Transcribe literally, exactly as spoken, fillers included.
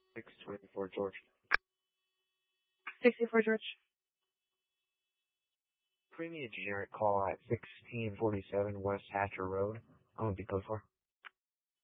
six twenty-four George. sixty-four George. Premium generic call at sixteen forty-seven West Hatcher Road. I'm going to be code for.